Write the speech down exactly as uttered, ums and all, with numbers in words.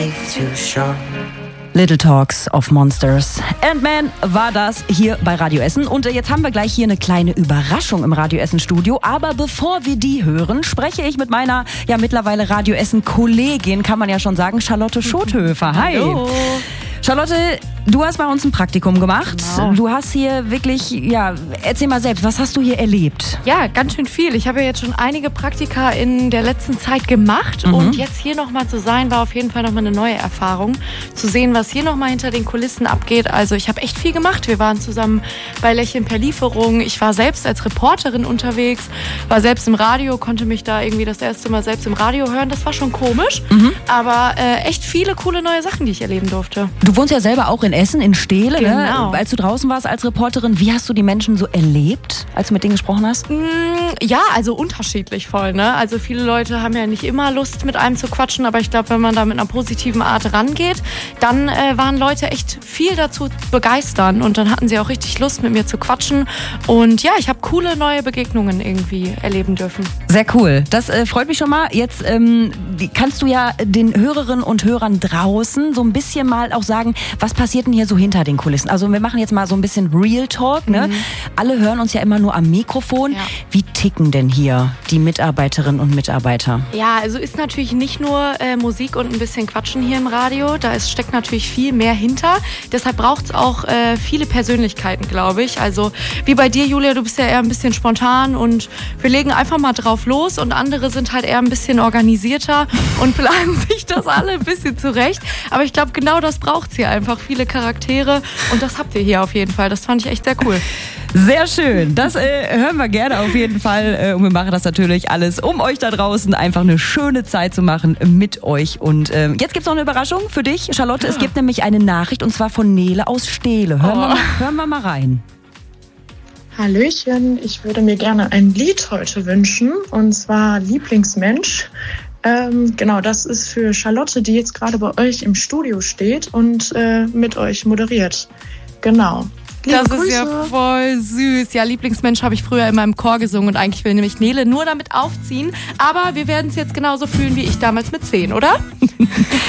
Little Talks of Monsters and Men war das hier bei Radio Essen. Und jetzt haben wir gleich hier eine kleine Überraschung im Radio Essen Studio. Aber bevor wir die hören, spreche ich mit meiner ja mittlerweile Radio Essen Kollegin, kann man ja schon sagen, Charlotte Schothöfer. Hi. Hallo. Charlotte, du hast bei uns ein Praktikum gemacht. Genau. Du hast hier wirklich, ja, erzähl mal selbst, was hast du hier erlebt? Ja, ganz schön viel. Ich habe ja jetzt schon einige Praktika in der letzten Zeit gemacht. Mhm. Und jetzt hier nochmal zu sein, war auf jeden Fall nochmal eine neue Erfahrung. Zu sehen, was hier nochmal hinter den Kulissen abgeht. Also ich habe echt viel gemacht. Wir waren zusammen bei Lächeln per Lieferung. Ich war selbst als Reporterin unterwegs, war selbst im Radio, konnte mich da irgendwie das erste Mal selbst im Radio hören. Das war schon komisch, Mhm. aber äh, echt viele coole neue Sachen, die ich erleben durfte. Du wohnst ja selber auch in Essen, in Steele, Genau. ne? Als du draußen warst als Reporterin, wie hast du die Menschen so erlebt, als du mit denen gesprochen hast? Mm, Ja, also unterschiedlich voll, ne? Also viele Leute haben ja nicht immer Lust, mit einem zu quatschen, aber ich glaube, wenn man da mit einer positiven Art rangeht, dann äh, waren Leute echt viel dazu begeistern und dann hatten sie auch richtig Lust, mit mir zu quatschen. Und ja, ich habe coole neue Begegnungen irgendwie erleben dürfen. Sehr cool. Das äh, freut mich schon mal. Jetzt ähm, die- kannst du ja den Hörerinnen und Hörern draußen so ein bisschen mal auch sagen, was passiert denn hier so hinter den Kulissen? Also wir machen jetzt mal so ein bisschen Real Talk. Ne? Alle hören uns ja immer nur am Mikrofon. Ja. Wie ticken denn hier die Mitarbeiterinnen und Mitarbeiter? Ja, also ist natürlich nicht nur äh, Musik und ein bisschen Quatschen hier im Radio. Da ist, steckt natürlich viel mehr hinter. Deshalb braucht es auch äh, viele Persönlichkeiten, glaube ich. Also wie bei dir, Julia, du bist ja eher ein bisschen spontan und wir legen einfach mal drauf los und andere sind halt eher ein bisschen organisierter und planen sich das alle ein bisschen zurecht. Aber ich glaube, genau das braucht es hier einfach. Viele Charaktere und das habt ihr hier auf jeden Fall. Das fand ich echt sehr cool. Sehr schön. Das äh, hören wir gerne auf jeden Fall. Äh, und wir machen das natürlich alles, um euch da draußen einfach eine schöne Zeit zu machen mit euch. Und äh, jetzt gibt's noch eine Überraschung für dich, Charlotte. Es gibt nämlich eine Nachricht und zwar von Nele aus Steele. Hören, Oh. wir, mal, hören wir mal rein. Hallöchen, ich würde mir gerne ein Lied heute wünschen, und zwar Lieblingsmensch. Ähm, genau, das ist für Charlotte, die jetzt gerade bei euch im Studio steht und äh, mit euch moderiert. Genau. Liebe Das Grüße. ist ja voll süß. Ja, Lieblingsmensch habe ich früher in meinem Chor gesungen und eigentlich will nämlich Nele nur damit aufziehen. Aber wir werden es jetzt genauso fühlen wie ich damals mit zehn, oder?